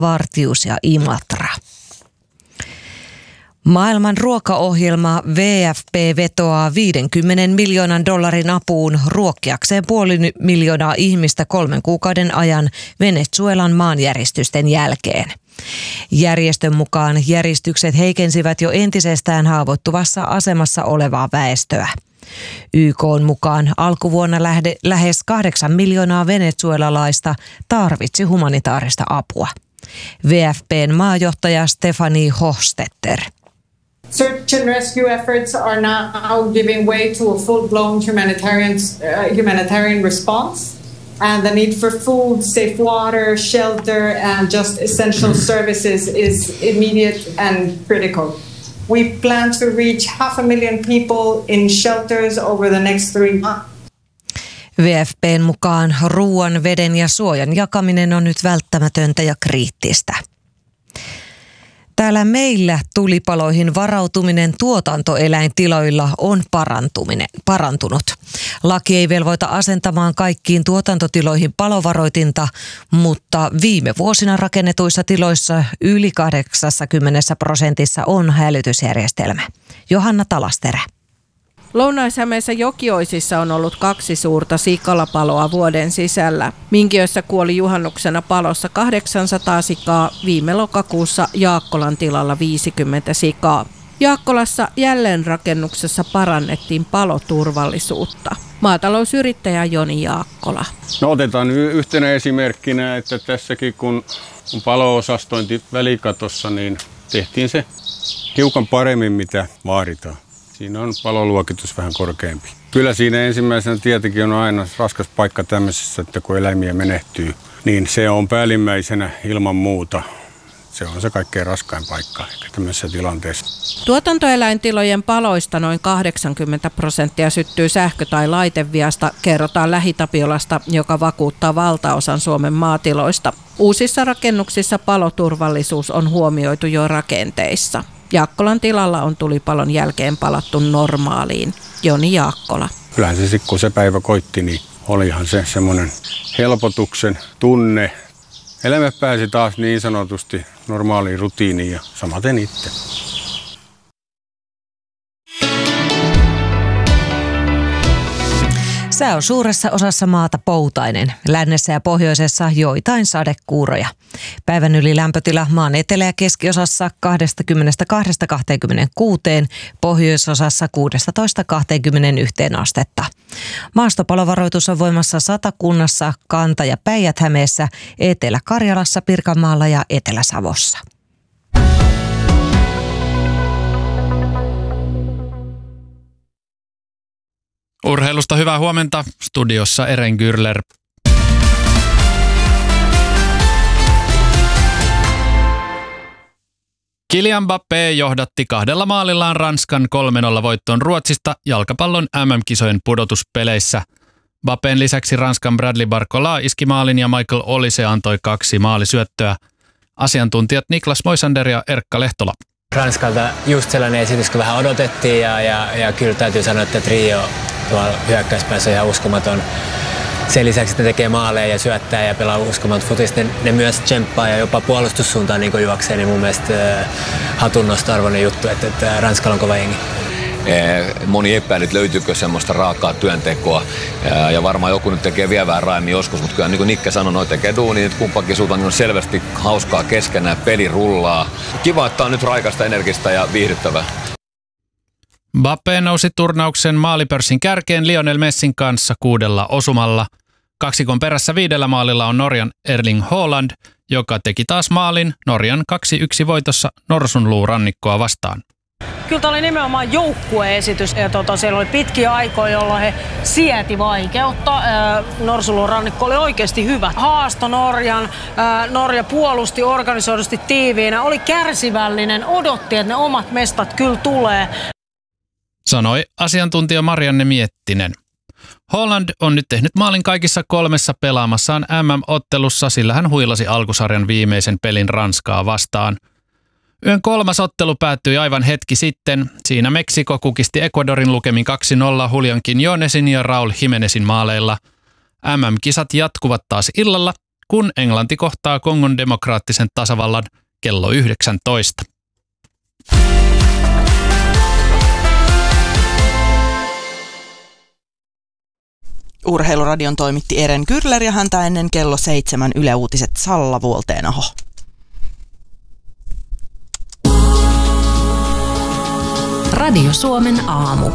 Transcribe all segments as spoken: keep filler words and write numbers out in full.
Vartius ja Imatra. Maailman ruokaohjelma W F P vetoaa viidenkymmenen miljoonan dollarin apuun ruokkiakseen puoli miljoonaa ihmistä kolmen kuukauden ajan Venezuelan maanjäristysten jälkeen. Järjestön mukaan järistykset heikensivät jo entisestään haavoittuvassa asemassa olevaa väestöä. Y K:n mukaan alkuvuonna lähde, lähes kahdeksan miljoonaa venezuelalaista tarvitsi humanitaarista apua. W F P:n maajohtaja Stefanie Hochstetter. Search and rescue efforts are now giving way to a full-blown humanitarian uh, humanitarian response, and the need for food, safe water, shelter, and just essential services is immediate and critical. We plan to reach half a million people in shelters over the next three months. W F P:n mukaan ruoan, veden ja suojan jakaminen on nyt välttämätöntä ja kriittistä. Täällä meillä tulipaloihin varautuminen tuotantoeläintiloilla on parantuminen, parantunut. Laki ei velvoita asentamaan kaikkiin tuotantotiloihin palovaroitinta, mutta viime vuosina rakennetuissa tiloissa yli kahdeksankymmentä prosentissa on hälytysjärjestelmä. Johanna Talasterä. Lounais-Hämeessä Jokioisissa on ollut kaksi suurta sikalapaloa vuoden sisällä. Minkiössä kuoli juhannuksena palossa kahdeksansataa sikaa, viime lokakuussa Jaakkolan tilalla viisikymmentä sikaa. Jaakkolassa jälleenrakennuksessa parannettiin paloturvallisuutta. Maatalousyrittäjä Joni Jaakkola. No otetaan yhtenä esimerkkinä, että tässäkin kun on palo-osastointi välikatossa, niin tehtiin se hiukan paremmin mitä vaaditaan. Siinä on paloluokitus vähän korkeampi. Kyllä siinä ensimmäisenä tietenkin on aina raskas paikka tämmöisessä, että kun eläimiä menehtyy, niin se on päällimmäisenä ilman muuta. Se on se kaikkein raskain paikka tämmöisessä tilanteessa. Tuotantoeläintilojen paloista noin kahdeksankymmentä prosenttia syttyy sähkö- tai laiteviasta, kerrotaan Lähi-Tapiolasta, joka vakuuttaa valtaosan Suomen maatiloista. Uusissa rakennuksissa paloturvallisuus on huomioitu jo rakenteissa. Jaakkolan tilalla on tulipalon jälkeen palattu normaaliin. Joni Jaakkola. Kyllähän se sitten kun se päivä koitti, niin olihan se semmoinen helpotuksen tunne. Elämä pääsi taas niin sanotusti normaaliin rutiiniin ja samaten itse. Sää on suuressa osassa maata poutainen, lännessä ja pohjoisessa joitain sadekuuroja. Päivän yli lämpötila maan etelä- ja keskiosassa kaksikymmentäkaksi kaksikymmentäkuusi, pohjoisosassa kuusitoista kaksikymmentäyksi astetta. Maastopalovaroitus on voimassa Satakunnassa, Kanta- ja Päijät-Hämeessä, Etelä-Karjalassa, Pirkanmaalla ja Etelä-Savossa. Urheilusta hyvää huomenta. Studiossa Eren Gürler. Kylian Mbappé johdatti kahdella maalillaan Ranskan kolme nolla voittoon Ruotsista jalkapallon M M-kisojen pudotuspeleissä. Mbappén lisäksi Ranskan Bradley Barcola iski maalin ja Michael Olise antoi kaksi maalisyöttöä. Asiantuntijat Niklas Moisander ja Erkka Lehtola. Ranskalta just sellainen esitys, kun vähän odotettiin ja, ja, ja kyllä täytyy sanoa, että trio tuolla hyökkäyspäässä on ihan uskomaton. Sen lisäksi, että ne tekee maaleja ja syöttää ja pelaa uskomaton futista, ne, ne myös tsemppaa ja jopa puolustussuuntaan niin kuin juoksee, niin mun mielestä äh, hatunnosto-arvoinen juttu, että, että Ranskalla on kova jengi. Moni epäili, että löytyykö semmoista raakaa työntekoa ja varmaan joku nyt tekee vielä vähän raimmin joskus, mutta kyllä niin kuin Nikke sanoi, noi tekee duunia, että kumpakin suuntaan niin on selvästi hauskaa keskenään, peli rullaa. Kiva, että on nyt raikasta, energistä ja viihdyttävää. Mbappé nousi turnauksen maalipörssin kärkeen Lionel Messin kanssa kuudella osumalla. Kaksikon perässä viidellä maalilla on Norjan Erling Haaland, joka teki taas maalin Norjan kaksi yksi voitossa Norsunluurannikkoa vastaan. Kyllä tämä oli nimenomaan joukkueesitys. Ja tota, siellä oli pitkiä aikoja, jolloin he sieti vaikeutta. Norsunluurannikko oli oikeasti hyvä. Haasto Norjan. Ää, Norja puolusti organisoidusti tiiviinä. Oli kärsivällinen, odotti, että ne omat mestat kyllä tulee. Sanoi asiantuntija Marianne Miettinen. Haaland on nyt tehnyt maalin kaikissa kolmessa pelaamassaan M M-ottelussa, sillä hän huilasi alkusarjan viimeisen pelin Ranskaa vastaan. Yön kolmas ottelu päättyi aivan hetki sitten. Siinä Meksiko kukisti Ecuadorin lukemin kaksi nolla Julian Quiñonesin ja Raúl Jiménezin maaleilla. M M-kisat jatkuvat taas illalla, kun Englanti kohtaa Kongon demokraattisen tasavallan kello yhdeksäntoista. Urheiluradion toimitti Eren Kyrler ja häntä ennen kello seitsemän Yle Uutiset Salla Vuolteenaho. Radio Suomen aamu.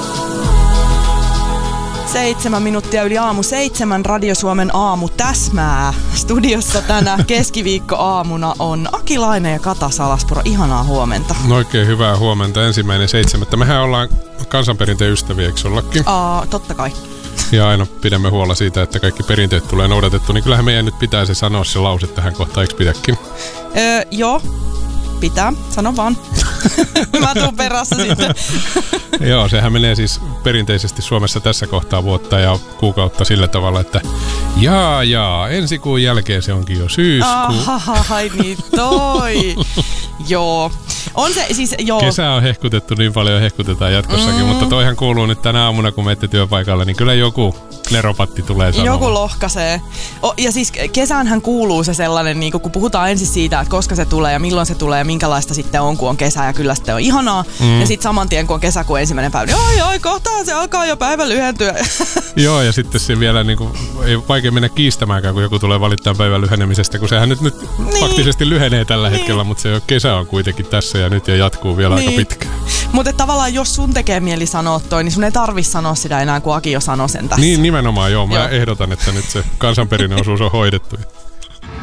Seitsemän minuuttia yli aamu seitsemän, Radio Suomen aamu täsmää. Studiossa tänä keskiviikkoaamuna on Aki Laine ja Kata Salaspuro. Ihanaa huomenta. No oikein hyvää huomenta. Ensimmäinen seitsemättä. Mehän ollaan kansanperinteen ystäviä, eikö ollakin? Aa, totta kai. Ja aina pidämme huolta siitä, että kaikki perinteet tulee noudatettu, niin kyllähän meidän nyt pitää se sanoa se lause tähän kohtaan, eikö pidäkin? Öö, joo. Pitää, sano vaan. Mä tuun perässä sitten. Joo, sehän menee siis perinteisesti Suomessa tässä kohtaa vuotta ja kuukautta sillä tavalla, että jaa jaa, ensi kuun jälkeen se onkin jo syyskuu. Ai niin toi. Joo. On se siis, joo. Kesä on hehkutettu niin paljon ja hehkutetaan jatkossakin, mm. mutta toihan kuuluu nyt tänä aamuna, kun menette työpaikalle, niin kyllä joku neropatti tulee sanomaan. Joku lohkaisee. O, ja siis kesäänhän kuuluu se sellainen, niin kun puhutaan ensin siitä, että koska se tulee ja milloin se tulee ja minkälaista sitten on, kun on kesä ja kyllä sitten on ihanaa. Mm. Ja sitten saman tien, kun on kesäkuun ensimmäinen päivä, niin ai ai, kohtaan se alkaa jo päivä lyhentyä. Joo, ja sitten se vielä niin kuin, ei vaikea mennä kiistämäänkään, kun joku tulee valittaa päivän lyhenemisestä, kun sehän nyt, nyt niin. faktisesti lyhenee tällä niin. hetkellä, mutta se kesä on kuitenkin tässä ja nyt ja jatkuu vielä niin. aika pitkään. Mutta tavallaan jos sun tekee mieli sanoa toi, niin sun ei tarvi sanoa sitä enää, kun Aki jo sanoi sen tässä. Niin, nimenomaan joo. Mä joo. ehdotan, että nyt se kansanperinneosuus on hoidettu.